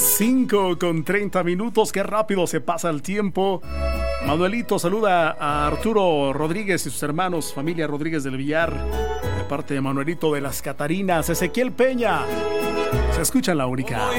5:30. Qué rápido se pasa el tiempo. Manuelito saluda a Arturo Rodríguez y sus hermanos, familia Rodríguez del Villar, de parte de Manuelito de las Catarinas. Ezequiel Peña, se escucha en La Única. Hoy